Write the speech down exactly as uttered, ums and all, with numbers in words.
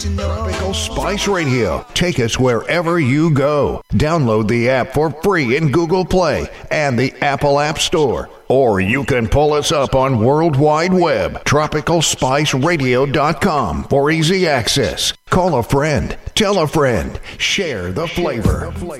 Tropical Spice Radio. Take us wherever you go. Download the app for free in Google Play and the Apple App Store. Or you can pull us up on World Wide Web, tropical spice radio dot com for easy access. Call a friend, tell a friend, share the flavor.